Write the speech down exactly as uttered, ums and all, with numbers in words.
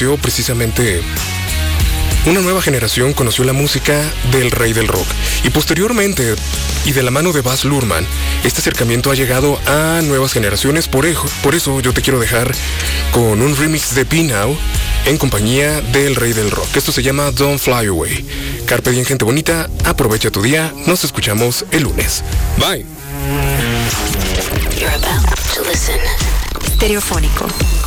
nació precisamente una nueva generación, conoció la música del rey del rock. Y posteriormente, y de la mano de Baz Luhrmann, este acercamiento ha llegado a nuevas generaciones. Por eso, por eso yo te quiero dejar con un remix de Be Now en compañía del rey del rock. Esto se llama Don't Fly Away. Carpe diem, gente bonita, aprovecha tu día, nos escuchamos el lunes. Bye. You're about to listen. Stereofónico.